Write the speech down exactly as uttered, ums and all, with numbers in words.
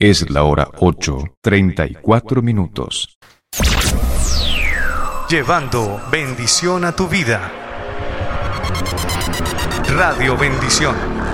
Es la hora ocho, treinta y cuatro minutos. Llevando bendición a tu vida. Radio Bendición.